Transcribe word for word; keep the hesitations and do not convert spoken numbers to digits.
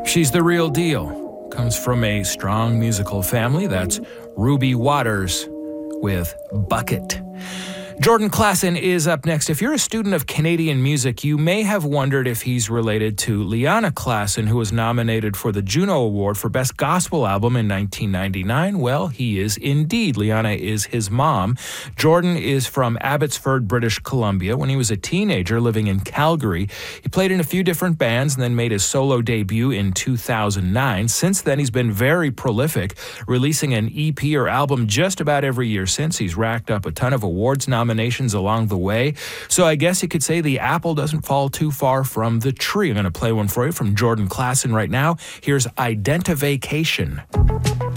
She's the real deal. Comes from a strong musical family. That's Ruby Waters with Bucket. Jordan Klassen is up next. If you're a student of Canadian music, you may have wondered if he's related to Liana Klassen, who was nominated for the Juno Award for Best Gospel Album in nineteen ninety-nine. Well, he is indeed. Liana is his mom. Jordan is from Abbotsford, British Columbia. When he was a teenager living in Calgary, he played in a few different bands and then made his solo debut in two thousand nine. Since then, he's been very prolific, releasing an E P or album just about every year since. He's racked up a ton of awards nominations nominations along the way. So I guess you could say the apple doesn't fall too far from the tree. I'm going to play one for you from Jordan Klassen right now. Here's Identivacation.